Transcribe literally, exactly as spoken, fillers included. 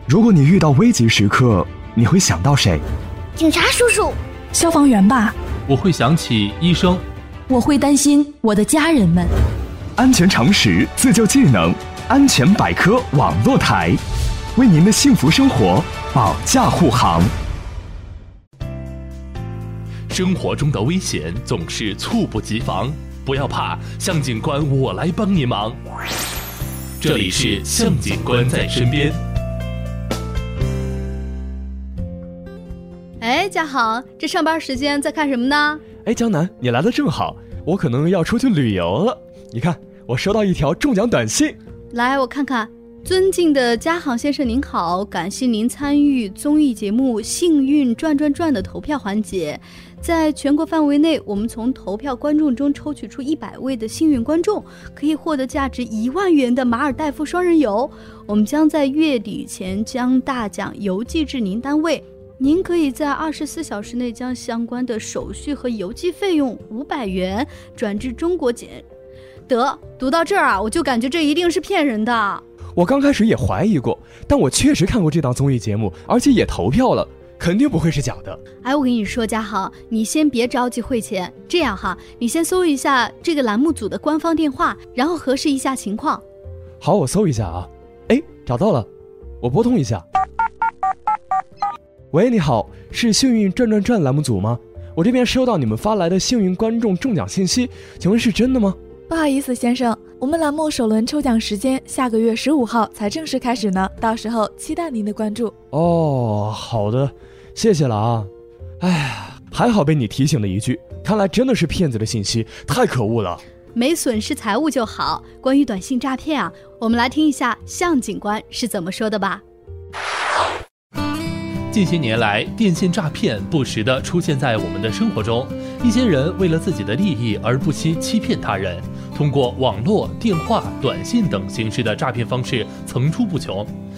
如果你遇到危急时刻，你会想到谁？ 警察叔叔， 消防员吧。 我会想起医生。 我会担心我的家人们。 安全常识，自救技能，安全百科网络台，为您的幸福生活保驾护航。 生活中的危险总是猝不及防，不要怕，向警官我来帮你忙。这里是向警官在身边。 哎，家豪，这上班时间在看什么呢？ 哎，江南，你来的正好，我可能要出去旅游了。你看，我收到一条中奖短信。 来，我看看。尊敬的家豪先生您好，感谢您参与综艺节目《幸运转转转》的投票环节。在全国范围内，我们从投票观众中抽取出一百位的幸运观众，可以获得价值一万元的马尔代夫双人游。我们将在月底前将大奖邮寄至您单位，您可以在二十四小时内将相关的手续和邮寄费用五百元转至中国检。得，读到这儿啊，我就感觉这一定是骗人的。 我刚开始也怀疑过，但我确实看过这档综艺节目，而且也投票了，肯定不会是假的。 哎，我跟你说，家豪，你先别着急汇钱，这样哈，你先搜一下这个栏目组的官方电话，然后核实一下情况。 好，我搜一下啊。哎，找到了，我拨通一下。喂，你好，是幸运转转转栏目组吗？我这边收到你们发来的幸运观众中奖信息，请问是真的吗？ 不好意思，先生，我们栏目首轮抽奖时间下个月十五号才正式开始呢，到时候期待您的关注。 哦，好的，谢谢了啊。哎呀，还好被你提醒了一句，看来真的是骗子的信息，太可恶了。 没损失财物就好。关于短信诈骗啊，我们来听一下向警官是怎么说的吧。 近些年来，电信诈骗不时地出现在我们的生活中。一些人为了自己的利益而不惜欺骗他人，通过网络、电话、短信等形式的诈骗方式层出不穷。